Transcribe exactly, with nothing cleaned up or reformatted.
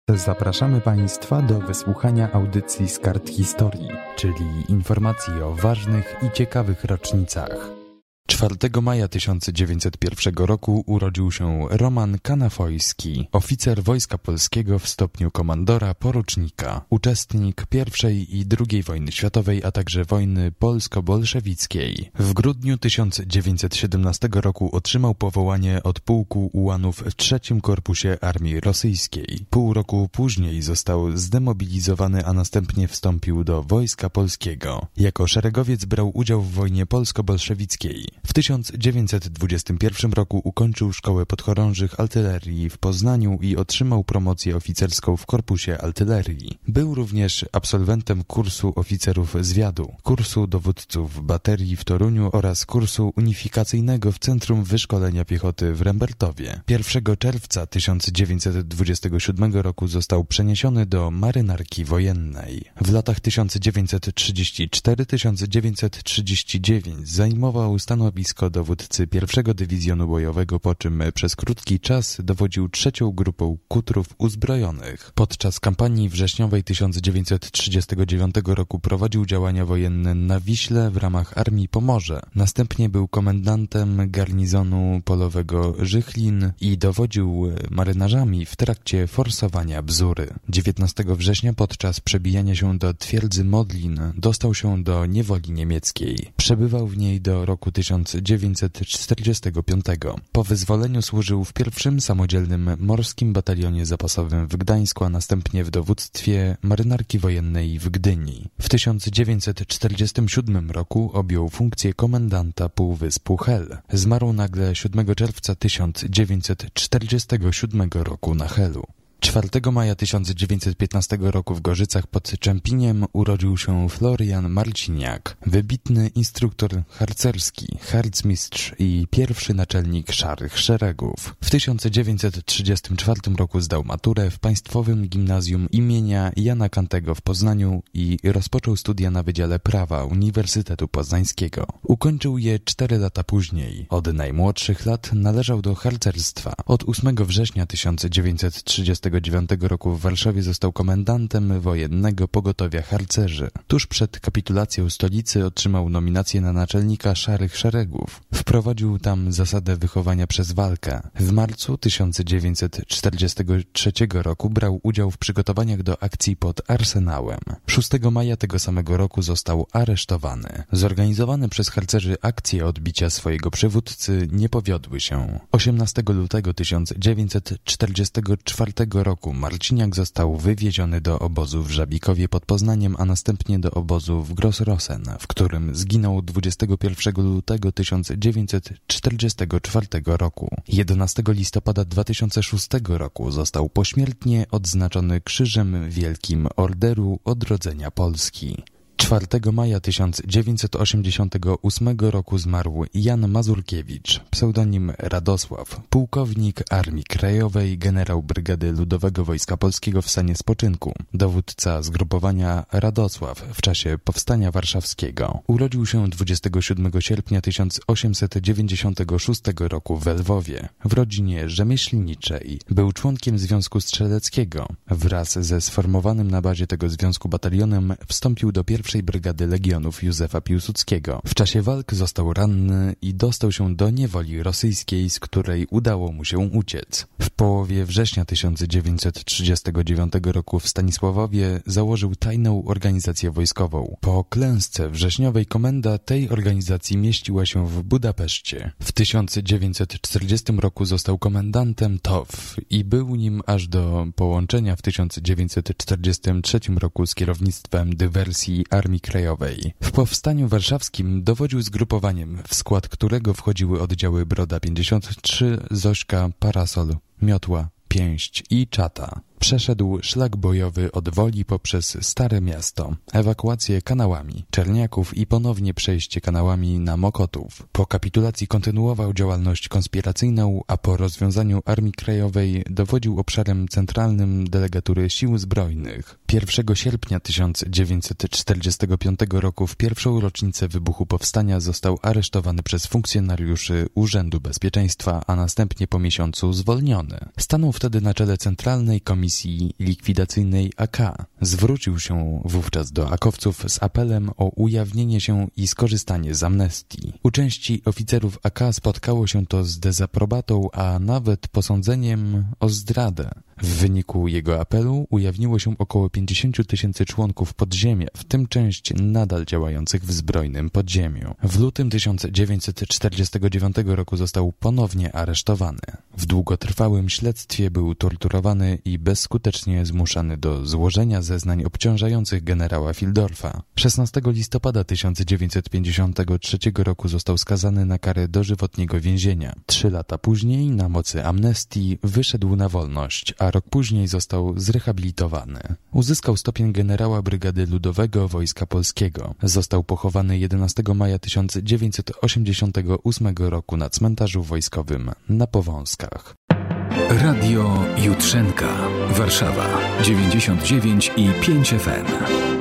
Zapraszamy Państwa do wysłuchania audycji z kart historii, czyli informacji o ważnych i ciekawych rocznicach. czwartego maja tysiąc dziewięćset pierwszego roku urodził się Roman Kanafojski, oficer Wojska Polskiego w stopniu komandora porucznika, uczestnik pierwszej i drugiej wojny światowej, a także wojny polsko-bolszewickiej. W grudniu tysiąc dziewięćset siedemnastego roku otrzymał powołanie od pułku ułanów w trzecim Korpusie Armii Rosyjskiej. Pół roku później został zdemobilizowany, a następnie wstąpił do Wojska Polskiego. Jako szeregowiec brał udział w wojnie polsko-bolszewickiej. W tysiąc dziewięćset dwudziestym pierwszym roku ukończył Szkołę Podchorążych Artylerii w Poznaniu i otrzymał promocję oficerską w Korpusie Artylerii. Był również absolwentem kursu oficerów zwiadu, kursu dowódców baterii w Toruniu oraz kursu unifikacyjnego w Centrum Wyszkolenia Piechoty w Rembertowie. pierwszego czerwca tysiąc dziewięćset dwudziestego siódmego roku został przeniesiony do Marynarki Wojennej. W latach tysiąc dziewięćset trzydziestym czwartym do tysiąc dziewięćset trzydziestego dziewiątego zajmował stanowisko dowódcy pierwszego Dywizjonu Bojowego, po czym przez krótki czas dowodził trzecią grupą kutrów uzbrojonych. Podczas kampanii wrześniowej tysiąc dziewięćset trzydziestego dziewiątego roku prowadził działania wojenne na Wiśle w ramach Armii Pomorze. Następnie był komendantem garnizonu polowego Żychlin i dowodził marynarzami w trakcie forsowania Bzury. dziewiętnastego września podczas przebijania się do twierdzy Modlin dostał się do niewoli niemieckiej. Przebywał w niej do roku tysiąc dziewięćset czterdziestego piątego. Po wyzwoleniu służył w pierwszym samodzielnym morskim batalionie zapasowym w Gdańsku, a następnie w dowództwie Marynarki Wojennej w Gdyni. W tysiąc dziewięćset czterdziestym siódmym roku objął funkcję komendanta półwyspu Hel. Zmarł nagle siódmego czerwca tysiąc dziewięćset czterdziestego siódmego roku na Helu. czwartego maja tysiąc dziewięćset piętnastego roku w Gorzycach pod Czempiniem urodził się Florian Marciniak, wybitny instruktor harcerski, harcmistrz i pierwszy naczelnik Szarych Szeregów. W tysiąc dziewięćset trzydziestym czwartym roku zdał maturę w Państwowym Gimnazjum imienia Jana Kantego w Poznaniu i rozpoczął studia na Wydziale Prawa Uniwersytetu Poznańskiego. Ukończył je cztery lata później. Od najmłodszych lat należał do harcerstwa. Od ósmego września tysiąc dziewięćset trzydziestego dziewiątego roku w Warszawie został komendantem wojennego pogotowia harcerzy. Tuż przed kapitulacją stolicy otrzymał nominację na naczelnika Szarych Szeregów. Wprowadził tam zasadę wychowania przez walkę. W marcu tysiąc dziewięćset czterdziestego trzeciego roku brał udział w przygotowaniach do akcji pod Arsenałem. szóstego maja tego samego roku został aresztowany. Zorganizowane przez harcerzy akcje odbicia swojego przywódcy nie powiodły się. osiemnastego lutego tysiąc dziewięćset czterdziestego czwartego roku Marciniak został wywieziony do obozu w Żabikowie pod Poznaniem, a następnie do obozu w Grossrosen, w którym zginął dwudziestego pierwszego lutego tysiąc dziewięćset czterdziestego czwartego roku. jedenastego listopada dwa tysiące szóstego roku został pośmiertnie odznaczony Krzyżem Wielkim Orderu Odrodzenia Polski. czwartego maja tysiąc dziewięćset osiemdziesiątego ósmego roku zmarł Jan Mazurkiewicz, pseudonim Radosław, pułkownik Armii Krajowej, generał Brygady Ludowego Wojska Polskiego w stanie spoczynku, dowódca zgrupowania Radosław w czasie Powstania Warszawskiego. Urodził się dwudziestego siódmego sierpnia tysiąc osiemset dziewięćdziesiątego szóstego roku w Lwowie, w rodzinie rzemieślniczej. Był członkiem Związku Strzeleckiego. Wraz ze sformowanym na bazie tego związku batalionem wstąpił do pierwszej Brygady Legionów Józefa Piłsudskiego. W czasie walk został ranny i dostał się do niewoli rosyjskiej, z której udało mu się uciec. W połowie września tysiąc dziewięćset trzydziestego dziewiątego roku w Stanisławowie założył tajną organizację wojskową. Po klęsce wrześniowej komenda tej organizacji mieściła się w Budapeszcie. W tysiąc dziewięćset czterdziestym roku został komendantem T O W i był nim aż do połączenia w tysiąc dziewięćset czterdziestym trzecim roku z kierownictwem dywersji Armii Krajowej. W Powstaniu Warszawskim dowodził zgrupowaniem, w skład którego wchodziły oddziały Broda pięćdziesiąt trzy, Zośka, Parasol, Miotła, Pięść i Czata. Przeszedł szlak bojowy od Woli poprzez Stare Miasto, ewakuację kanałami Czerniaków i ponownie przejście kanałami na Mokotów. Po kapitulacji kontynuował działalność konspiracyjną, a po rozwiązaniu Armii Krajowej dowodził obszarem centralnym delegatury Sił Zbrojnych. pierwszego sierpnia tysiąc dziewięćset czterdziestego piątego roku w pierwszą rocznicę wybuchu powstania został aresztowany przez funkcjonariuszy Urzędu Bezpieczeństwa, a następnie po miesiącu zwolniony. Stanął wtedy na czele Centralnej Komisji Komisji Likwidacyjnej A K. Zwrócił się wówczas do akowców z apelem o ujawnienie się i skorzystanie z amnestii. U części oficerów A K spotkało się to z dezaprobatą, a nawet posądzeniem o zdradę. W wyniku jego apelu ujawniło się około pięćdziesiąt tysięcy członków podziemia, w tym część nadal działających w zbrojnym podziemiu. W lutym tysiąc dziewięćset czterdziestego dziewiątego roku został ponownie aresztowany. W długotrwałym śledztwie był torturowany i bezskutecznie zmuszany do złożenia zeznań obciążających generała Fieldorfa. szesnastego listopada tysiąc dziewięćset pięćdziesiątego trzeciego roku został skazany na karę dożywotniego więzienia. Trzy lata później, na mocy amnestii, wyszedł na wolność, a rok później został zrehabilitowany. Uzyskał stopień generała Brygady Ludowego Wojska Polskiego. Został pochowany jedenastego maja tysiąc dziewięćset osiemdziesiątego ósmego roku na cmentarzu wojskowym na Powązkach. Radio Jutrzenka, Warszawa, dziewięćdziesiąt dziewięć i pięć F M.